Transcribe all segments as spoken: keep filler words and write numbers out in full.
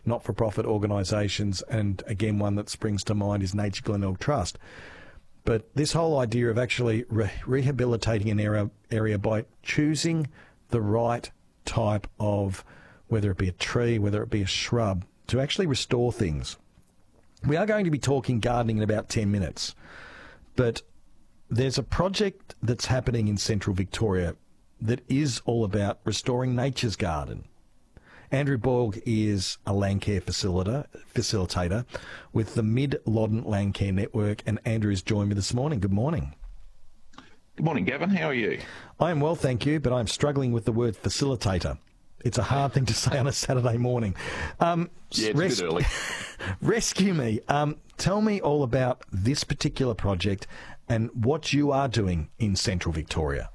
not-for-profit organisations, and again, one that springs to mind is Nature Glenelg Trust. But this whole idea of actually re- rehabilitating an area, area by choosing the right type of, whether it be a tree, whether it be a shrub, to actually restore things. We are going to be talking gardening in about ten minutes, but there's a project that's happening in central Victoria that is all about restoring nature's garden. Andrew Boyle is a Landcare facilitator, facilitator with the Mid-Loddon Landcare Network, and Andrew is joined me this morning. Good morning. Good morning, Gavin. How are you? I am well, thank you, but I'm struggling with the word facilitator. It's a hard thing to say on a Saturday morning. Um, yeah, it's res- a bit early. Rescue me. Um, tell me all about this particular project and what you are doing in central Victoria.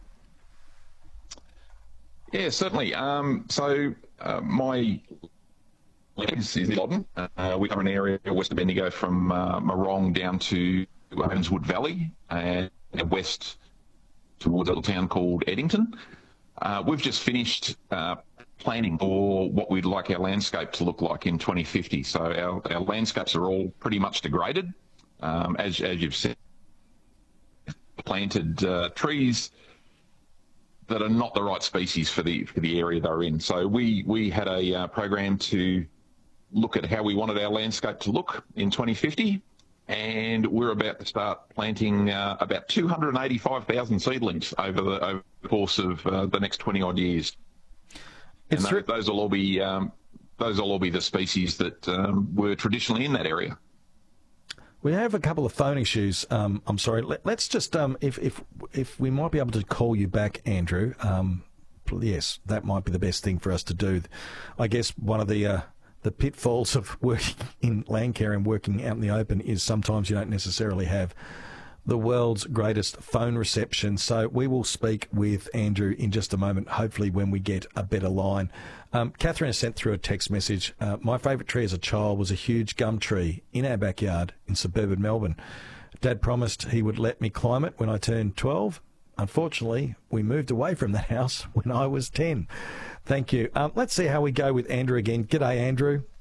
Yeah, certainly. Um, so uh, my is is Loddon. Uh, we cover an area west of Bendigo from uh, Morong down to Ravenswood Valley and west towards a little town called Eddington. Uh, we've just finished uh, planning for what we'd like our landscape to look like in twenty fifty. So our, our landscapes are all pretty much degraded. Um, as, as you've said, planted uh, trees that are not the right species for the for the area they're in. So we we had a uh, program to look at how we wanted our landscape to look in twenty fifty, and we're about to start planting uh, about two hundred eighty-five thousand seedlings over the, over the course of uh, the next twenty odd years. It's and those, those will all be um, those will all be the species that um, were traditionally in that area. We have a couple of phone issues. Um, I'm sorry. Let, let's just, um, if if if we might be able to call you back, Andrew. Um, yes, that might be the best thing for us to do. I guess one of the uh, the pitfalls of working in Landcare and working out in the open is sometimes you don't necessarily have the world's greatest phone reception. So we will speak with Andrew in just a moment, hopefully when we get a better line. Um, Catherine has sent through a text message. Uh, my favourite tree as a child was a huge gum tree in our backyard in suburban Melbourne. Dad promised he would let me climb it when I turned twelve. Unfortunately, we moved away from the house when I was ten. Thank you. Um, let's see how we go with Andrew again. G'day, Andrew.